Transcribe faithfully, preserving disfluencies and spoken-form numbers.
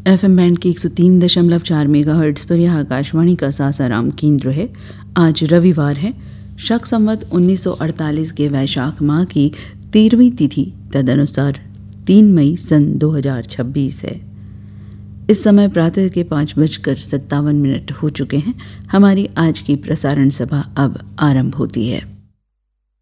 F M band की एक सौ तीन दशमलव चार मेगा हर्ट्ज़ पर यह आकाशवाणी का सासाराम केंद्र है। आज रविवार है, शक संवत उन्नीस सौ अड़तालीस के वैशाख माह की तेरहवीं तिथि, तदनुसार तीन मई सन दो हज़ार छब्बीस है। इस समय प्रातः के पाँच बजकर सत्तावन मिनट हो चुके हैं। हमारी आज की प्रसारण सभा अब आरंभ होती है।